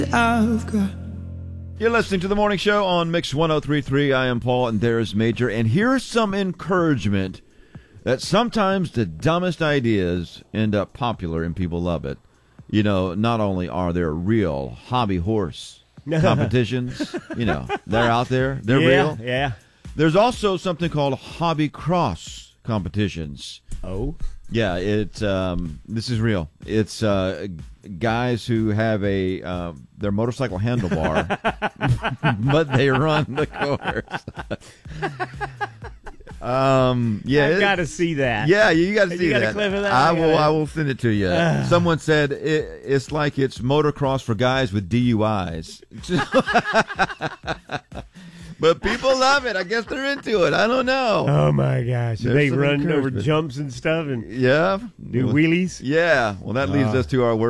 I've got. You're listening to The Morning Show on Mix 103.3. I am Paul, and there is Major. And here's some encouragement that sometimes the dumbest ideas end up popular and people love it. You know, not only are there real hobby horse competitions, you know, they're out there. They're real. Yeah. There's also something called hobby cross competitions. Oh? Yeah, it's this is real. It's guys who have their motorcycle handlebar, but they run the course. Yeah, I've got to see that. Yeah, you got to see you got that. a clip of that? I will send it to you. Someone said it's like it's motocross for guys with DUIs. But people love it. I guess they're into it. I don't know. Oh my gosh! There's They some run over encouragement. jumps and stuff and Yeah, do wheelies. yeah. Well, that leads us to our word.